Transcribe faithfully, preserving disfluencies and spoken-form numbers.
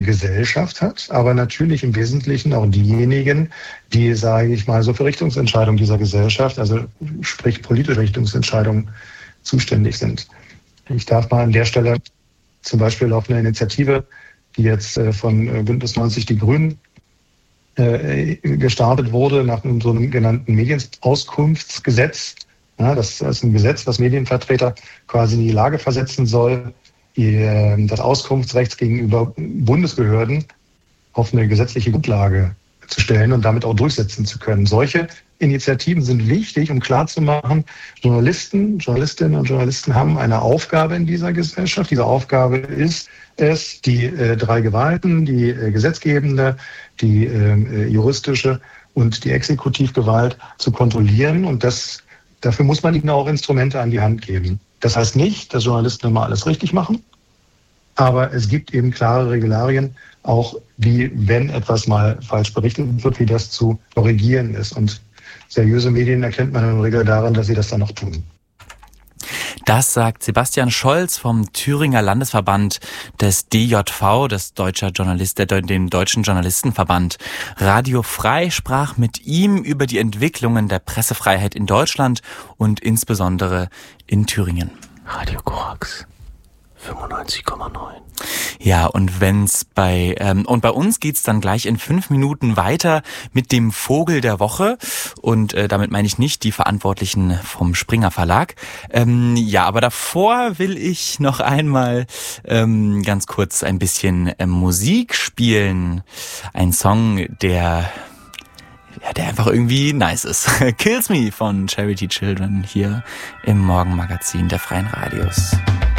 Gesellschaft hat, aber natürlich im Wesentlichen auch diejenigen, die, sage ich mal, so für Richtungsentscheidungen dieser Gesellschaft, also sprich politische Richtungsentscheidungen, zuständig sind. Ich darf mal an der Stelle zum Beispiel auf eine Initiative, die jetzt von Bündnis neunzig Die Grünen gestartet wurde, nach einem so einem genannten Medienauskunftsgesetz. Ja, das ist ein Gesetz, das Medienvertreter quasi in die Lage versetzen soll, die, das Auskunftsrecht gegenüber Bundesbehörden auf eine gesetzliche Grundlage zu stellen und damit auch durchsetzen zu können. Solche Initiativen sind wichtig, um klarzumachen, Journalisten, Journalistinnen und Journalisten haben eine Aufgabe in dieser Gesellschaft. Diese Aufgabe ist es, die äh, drei Gewalten, die äh, gesetzgebende, die äh, juristische und die Exekutivgewalt zu kontrollieren. Und das, dafür muss man ihnen auch Instrumente an die Hand geben. Das heißt nicht, dass Journalisten immer alles richtig machen, aber es gibt eben klare Regularien, auch wie, wenn etwas mal falsch berichtet wird, wie das zu korrigieren ist. Und seriöse Medien erkennt man in der Regel daran, dass sie das dann auch tun. Das sagt Sebastian Scholz vom Thüringer Landesverband des D J V, des Deutscher Journalist, der, dem Deutschen Journalistenverband. Radio Frei sprach mit ihm über die Entwicklungen der Pressefreiheit in Deutschland und insbesondere in Thüringen. Radio Korax fünfundneunzig Komma neun. Ja, und wenn's bei ähm, und bei uns geht's dann gleich in fünf Minuten weiter mit dem Vogel der Woche und äh, damit meine ich nicht die Verantwortlichen vom Springer Verlag. Ähm, ja, aber davor will ich noch einmal ähm, ganz kurz ein bisschen äh, Musik spielen. Ein Song, der ja, der einfach irgendwie nice ist. Kills Me von Charity Children hier im Morgenmagazin der Freien Radios.